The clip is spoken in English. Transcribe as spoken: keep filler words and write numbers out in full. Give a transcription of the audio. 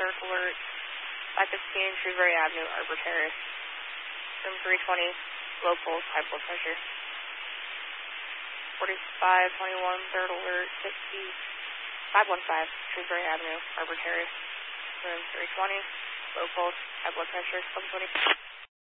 third alert, five fifteen, Shrewsbury Avenue, Arbor Terrace. Room three twenty, low pulse, high blood pressure. forty-five twenty-one, third alert, fifty, five one five, Shrewsbury Avenue, Arbor Terrace. Room three twenty, low pulse, high blood pressure, seven twenty.